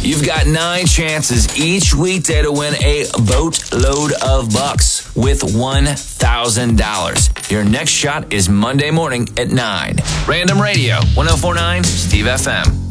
You've got 9 chances each weekday to win a boatload of bucks with $1,000. Your next shot is Monday morning at 9. Random Radio, 104.9 Steve FM.